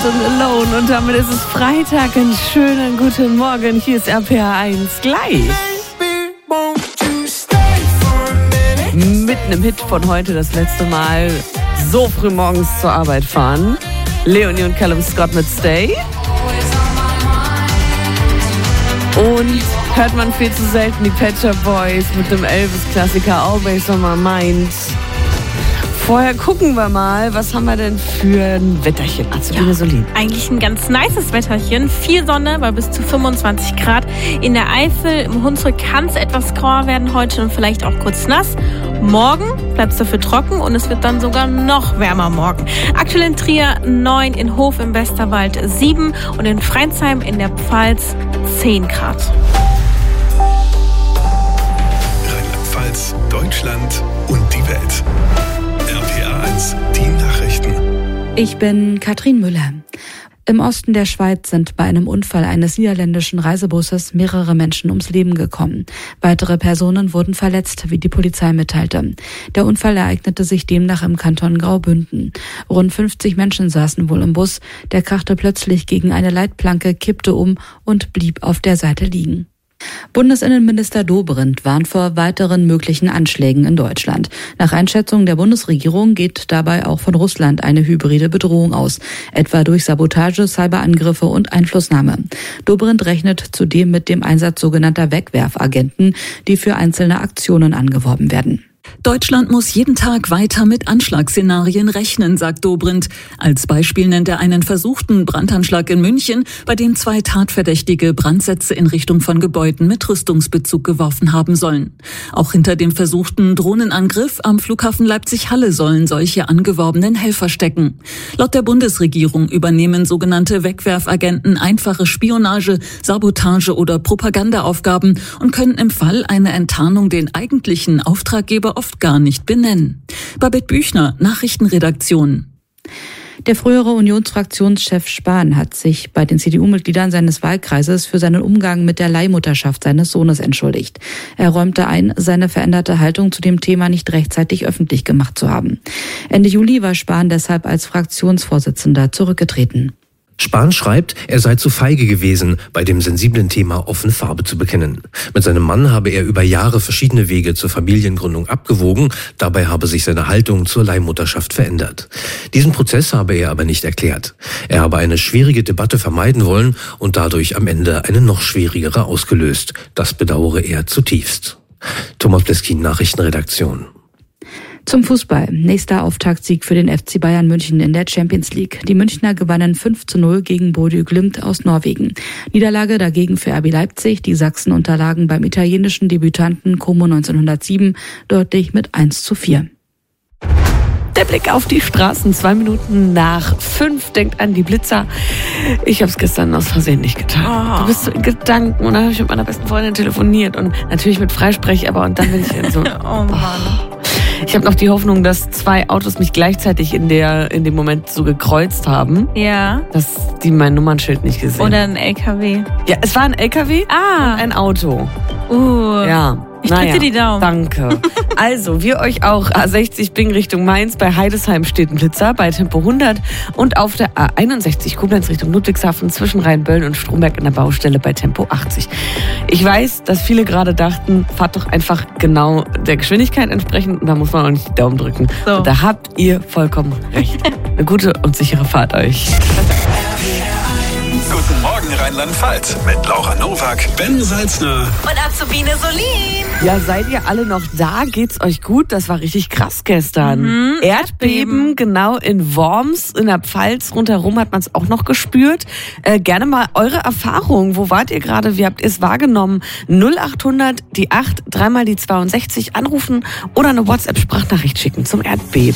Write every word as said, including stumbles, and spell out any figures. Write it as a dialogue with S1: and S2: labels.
S1: und Alone. Und damit ist es Freitag. Einen schönen guten Morgen. Hier ist R P R eins gleich. Mitten im Hit von heute das letzte Mal so früh morgens zur Arbeit fahren. Leonie und Callum Scott mit Stay. Und hört man viel zu selten die Pet Shop Boys mit dem Elvis-Klassiker Always on My Mind. Vorher gucken wir mal, was haben wir denn für ein Wetterchen?
S2: Ja, eigentlich ein ganz nices Wetterchen. Viel Sonne bei bis zu fünfundzwanzig Grad. In der Eifel, im Hunsrück kann es etwas grauer werden heute und vielleicht auch kurz nass. Morgen bleibt es dafür trocken und es wird dann sogar noch wärmer morgen. Aktuell in Trier neun, in Hof im Westerwald sieben und in Freinsheim in der Pfalz zehn Grad.
S3: Rheinland-Pfalz, Deutschland und die Welt. R P R eins, die Nachrichten.
S4: Ich bin Katrin Müller. Im Osten der Schweiz sind bei einem Unfall eines niederländischen Reisebusses mehrere Menschen ums Leben gekommen. Weitere Personen wurden verletzt, wie die Polizei mitteilte. Der Unfall ereignete sich demnach im Kanton Graubünden. Rund fünfzig Menschen saßen wohl im Bus. Der krachte plötzlich gegen eine Leitplanke, kippte um und blieb auf der Seite liegen. Bundesinnenminister Dobrindt warnt vor weiteren möglichen Anschlägen in Deutschland. Nach Einschätzung der Bundesregierung geht dabei auch von Russland eine hybride Bedrohung aus, etwa durch Sabotage, Cyberangriffe und Einflussnahme. Dobrindt rechnet zudem mit dem Einsatz sogenannter Wegwerfagenten, die für einzelne Aktionen angeworben werden.
S5: Deutschland muss jeden Tag weiter mit Anschlagsszenarien rechnen, sagt Dobrindt. Als Beispiel nennt er einen versuchten Brandanschlag in München, bei dem zwei Tatverdächtige Brandsätze in Richtung von Gebäuden mit Rüstungsbezug geworfen haben sollen. Auch hinter dem versuchten Drohnenangriff am Flughafen Leipzig-Halle sollen solche angeworbenen Helfer stecken. Laut der Bundesregierung übernehmen sogenannte Wegwerfagenten einfache Spionage, Sabotage oder Propagandaaufgaben und können im Fall einer Enttarnung den eigentlichen Auftraggeber oft gar nicht benennen. Babette Büchner, Nachrichtenredaktion.
S4: Der frühere Unionsfraktionschef Spahn hat sich bei den C D U-Mitgliedern seines Wahlkreises für seinen Umgang mit der Leihmutterschaft seines Sohnes entschuldigt. Er räumte ein, seine veränderte Haltung zu dem Thema nicht rechtzeitig öffentlich gemacht zu haben. Ende Juli war Spahn deshalb als Fraktionsvorsitzender zurückgetreten.
S6: Spahn schreibt, er sei zu feige gewesen, bei dem sensiblen Thema offene Farbe zu bekennen. Mit seinem Mann habe er über Jahre verschiedene Wege zur Familiengründung abgewogen, dabei habe sich seine Haltung zur Leihmutterschaft verändert. Diesen Prozess habe er aber nicht erklärt. Er habe eine schwierige Debatte vermeiden wollen und dadurch am Ende eine noch schwierigere ausgelöst. Das bedauere er zutiefst. Thomas Bleskin, Nachrichtenredaktion.
S4: Zum Fußball. Nächster Auftaktsieg für den F C Bayern München in der Champions League. Die Münchner gewannen fünf zu null gegen Bodø Glimt aus Norwegen. Niederlage dagegen für R B Leipzig. Die Sachsen unterlagen beim italienischen Debütanten Como neunzehnhundertsieben deutlich mit eins zu vier.
S1: Der Blick auf die Straßen, zwei Minuten nach fünf, denkt an die Blitzer. Ich habe es gestern aus Versehen nicht getan. Oh. Du bist so in Gedanken und dann habe ich mit meiner besten Freundin telefoniert und natürlich mit Freisprech, aber und dann bin ich in so...
S2: Oh Mann. Oh.
S1: Ich habe noch die Hoffnung, dass zwei Autos mich gleichzeitig in der in dem Moment so gekreuzt haben,
S2: ja,
S1: dass die mein Nummernschild nicht gesehen haben.
S2: Oder ein L K W.
S1: Ja, es war ein L K W
S2: ah.
S1: und ein Auto.
S2: Uh.
S1: Ja.
S2: Ich drücke
S1: naja,
S2: dir die Daumen.
S1: Danke. Also, wir euch auch A sechzig Bing Richtung Mainz. Bei Heidesheim steht ein Blitzer bei Tempo hundert. Und auf der A einundsechzig Koblenz Richtung Ludwigshafen zwischen Rheinböllen und Stromberg an der Baustelle bei Tempo achtzig. Ich weiß, dass viele gerade dachten, fahrt doch einfach genau der Geschwindigkeit entsprechend und da muss man auch nicht die Daumen drücken. So. Und da habt ihr vollkommen recht. Eine gute und sichere Fahrt euch.
S3: Guten Morgen Rheinland-Pfalz mit Laura Nowak, Ben Salzner
S2: und Azubine Solin.
S1: Ja, seid ihr alle noch da? Geht's euch gut? Das war richtig krass gestern.
S2: Mhm,
S1: Erdbeben, genau in Worms, in der Pfalz. Rundherum hat man es auch noch gespürt. Äh, gerne mal eure Erfahrungen. Wo wart ihr gerade? Wie habt ihr es wahrgenommen? null achthundert, die acht, dreimal die zweiundsechzig anrufen oder eine WhatsApp-Sprachnachricht schicken zum Erdbeben.